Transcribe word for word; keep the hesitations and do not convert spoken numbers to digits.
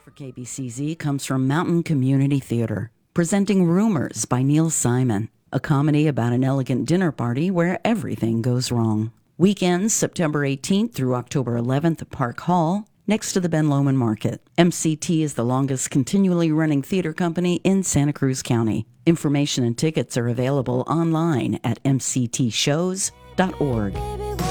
For K B C Z comes from Mountain Community Theater, presenting Rumors by Neil Simon, a comedy about an elegant dinner party where everything goes wrong. Weekends, September eighteenth through October eleventh at Park Hall, next to the Ben Lomond Market. M C T is the longest continually running theater company in Santa Cruz County. Information and tickets are available online at m c t shows dot org.